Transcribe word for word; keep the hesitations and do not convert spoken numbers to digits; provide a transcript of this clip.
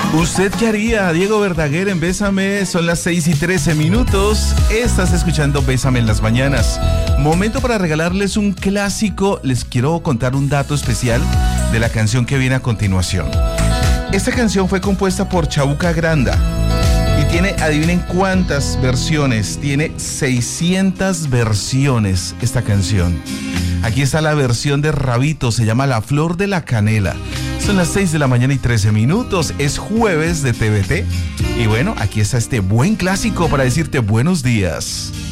¿Usted qué haría? Diego Verdaguer en Bésame, son las seis y trece minutos. Estás escuchando Bésame en las mañanas. Momento para regalarles un clásico. Les quiero contar un dato especial de la canción que viene a continuación. Esta canción fue compuesta por Chabuca Granda y tiene, adivinen cuántas versiones, tiene seiscientas versiones esta canción. Aquí está la versión de Rabito, se llama La Flor de la Canela. Son las seis de la mañana y trece minutos, es jueves de T V T. Y bueno, aquí está este buen clásico para decirte buenos días.